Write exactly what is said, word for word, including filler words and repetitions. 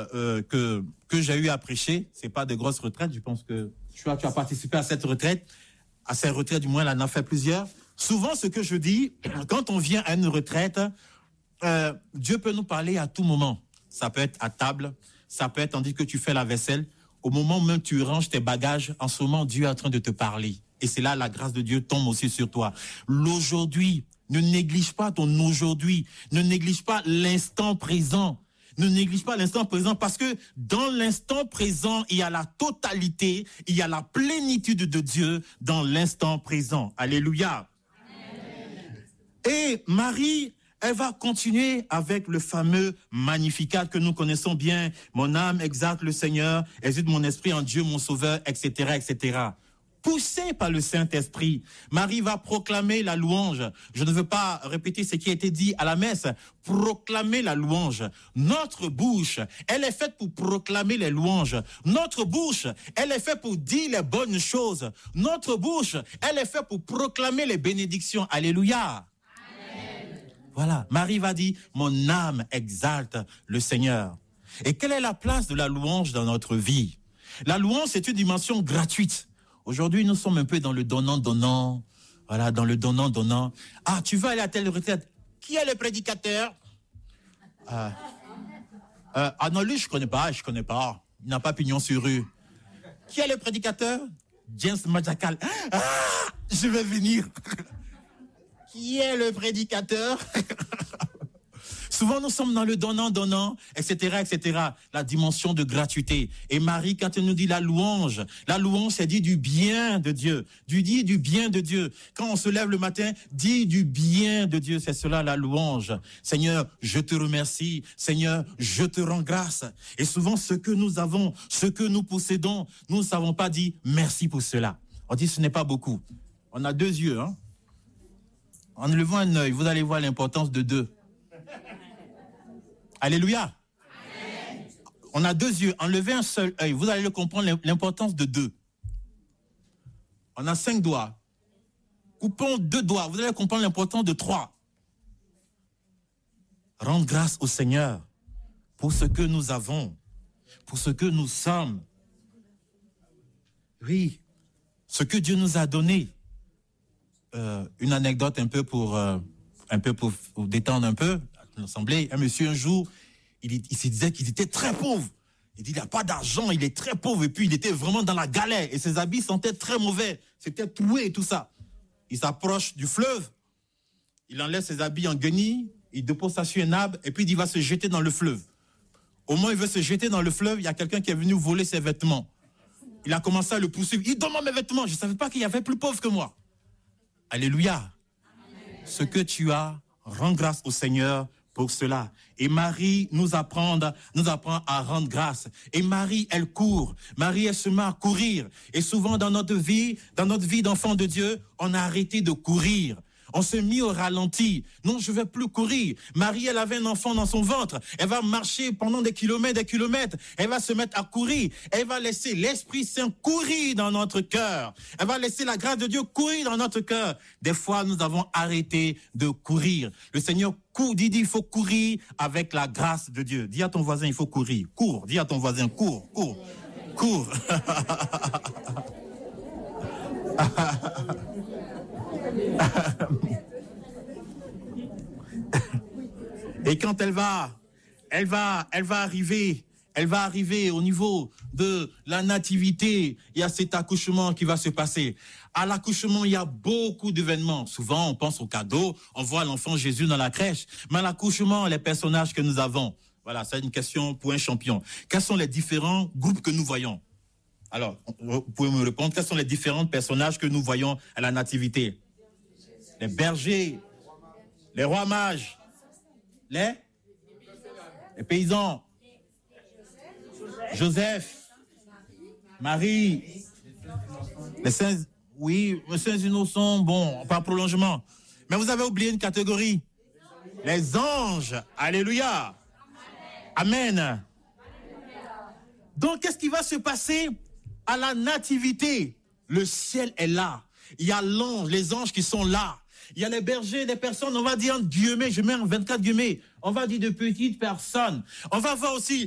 euh, que, que j'ai eu à prêcher, c'est pas de grosses retraites. Je pense que tu as, tu as participé à cette retraite, à cette retraite, du moins, elle en a fait plusieurs. Souvent, ce que je dis, quand on vient à une retraite, euh, Dieu peut nous parler à tout moment. Ça peut être à table, ça peut être tandis que tu fais la vaisselle. Au moment même où tu ranges tes bagages, en ce moment, Dieu est en train de te parler. Et c'est là la grâce de Dieu tombe aussi sur toi. L'aujourd'hui, ne néglige pas ton aujourd'hui. Ne néglige pas l'instant présent. Ne néglige pas l'instant présent parce que dans l'instant présent, il y a la totalité, il y a la plénitude de Dieu dans l'instant présent. Alléluia. Amen. Et Marie, elle va continuer avec le fameux Magnificat que nous connaissons bien. Mon âme exalte le Seigneur, exulte mon esprit en Dieu, mon Sauveur, et cetera, et cetera. Poussée par le Saint-Esprit, Marie va proclamer la louange. Je ne veux pas répéter ce qui a été dit à la messe. Proclamer la louange. Notre bouche, elle est faite pour proclamer les louanges. Notre bouche, elle est faite pour dire les bonnes choses. Notre bouche, elle est faite pour proclamer les bénédictions. Alléluia. Amen. Voilà, Marie va dire, mon âme exalte le Seigneur. Et quelle est la place de la louange dans notre vie? La louange, c'est une dimension gratuite. Aujourd'hui, nous sommes un peu dans le donnant-donnant. Voilà, dans le donnant-donnant. Ah, tu veux aller à telle retraite? Qui est le prédicateur? euh, euh, Ah non, lui, je ne connais pas, je ne connais pas. Il n'a pas pignon sur rue. Qui est le prédicateur? James Majakal. Ah, je vais venir. Qui est le prédicateur? Souvent, nous sommes dans le donnant-donnant, et cetera, et cetera. La dimension de gratuité. Et Marie, quand elle nous dit la louange, la louange, c'est dire du bien de Dieu. Du dire du bien de Dieu. Quand on se lève le matin, dire du bien de Dieu, c'est cela la louange. Seigneur, je te remercie. Seigneur, je te rends grâce. Et souvent, ce que nous avons, ce que nous possédons, nous ne savons pas dire merci pour cela. On dit ce n'est pas beaucoup. On a deux yeux, hein. En levant un œil, vous allez voir l'importance de deux. Alléluia. Amen. On a deux yeux. Enlevez un seul œil. Vous allez le comprendre, l'importance de deux. On a cinq doigts. Coupons deux doigts. Vous allez comprendre l'importance de trois. Rendre grâce au Seigneur pour ce que nous avons, pour ce que nous sommes. Oui, ce que Dieu nous a donné. Euh, une anecdote un peu pour, euh, un peu pour, pour détendre un peu. L'assemblée, un monsieur un jour, il, il se disait qu'il était très pauvre. Il dit, il n'a pas d'argent, il est très pauvre. Et puis, il était vraiment dans la galère. Et ses habits sentaient très mauvais. C'était troué et tout ça. Il s'approche du fleuve. Il enlève ses habits en guenilles. Il dépose ça sur un arbre. Et puis, il va se jeter dans le fleuve. Au moment où il veut se jeter dans le fleuve, il y a quelqu'un qui est venu voler ses vêtements. Il a commencé à le poursuivre. Il demande mes vêtements. Je ne savais pas qu'il y avait plus pauvre que moi. Alléluia. Amen. Ce que tu as, rends grâce au Seigneur pour cela. Et Marie nous apprend, nous apprend à rendre grâce. Et Marie, elle court. Marie, elle se met à courir. Et souvent dans notre vie, dans notre vie d'enfant de Dieu, on a arrêté de courir. On s'est mis au ralenti. Non, je ne vais plus courir. Marie, elle avait un enfant dans son ventre. Elle va marcher pendant des kilomètres, des kilomètres. Elle va se mettre à courir. Elle va laisser l'Esprit Saint courir dans notre cœur. Elle va laisser la grâce de Dieu courir dans notre cœur. Des fois, nous avons arrêté de courir. Le Seigneur court, dit, dit, il faut courir avec la grâce de Dieu. Dis à ton voisin, il faut courir. Cours. Dis à ton voisin, cours, cours, cours. Et quand elle va, elle va, elle va arriver, elle va arriver au niveau de la nativité. Il y a cet accouchement qui va se passer. À l'accouchement, il y a beaucoup d'événements. Souvent, on pense aux cadeaux, on voit l'enfant Jésus dans la crèche. Mais à l'accouchement, les personnages que nous avons. Voilà, c'est une question pour un champion. Quels sont les différents groupes que nous voyons? Alors, vous pouvez me répondre, quels sont les différents personnages que nous voyons à la nativité? Les bergers, les rois mages, les, les paysans, Joseph, Marie, les saints, oui, les saints innocents, bon, par prolongement. Mais vous avez oublié une catégorie, les anges, alléluia, amen. Donc, qu'est-ce qui va se passer à la nativité? Le ciel est là. Il y a l'ange, les anges qui sont là. Il y a les bergers, les personnes, on va dire en guillemets, je mets en vingt-quatre guillemets, on va dire de petites personnes. On va voir aussi